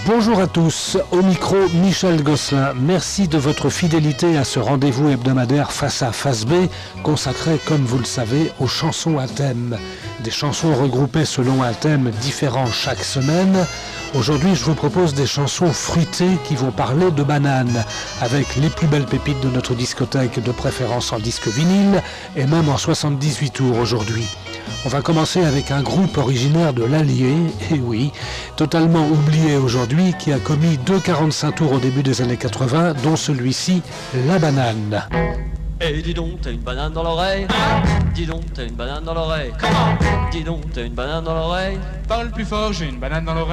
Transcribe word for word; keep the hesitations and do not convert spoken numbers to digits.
Bonjour à tous, au micro Michel Gosselin. Merci de votre fidélité à ce rendez-vous hebdomadaire Face A, Face B, consacré, comme vous le savez, aux chansons à thème. Des chansons regroupées selon un thème différent chaque semaine. Aujourd'hui, je vous propose des chansons fruitées qui vont parler de bananes, avec les plus belles pépites de notre discothèque, de préférence en disque vinyle, et même en soixante-dix-huit tours aujourd'hui. On va commencer avec un groupe originaire de l'Allier, et oui, totalement oublié aujourd'hui, qui a commis deux quarante-cinq tours au début des années quatre-vingts, dont celui-ci, La Banane. Eh dis donc, t'as une banane dans l'oreille. Dis donc, t'as une banane dans l'oreille. Dis donc, t'as une banane dans l'oreille. Parle plus fort, j'ai une banane dans l'oreille.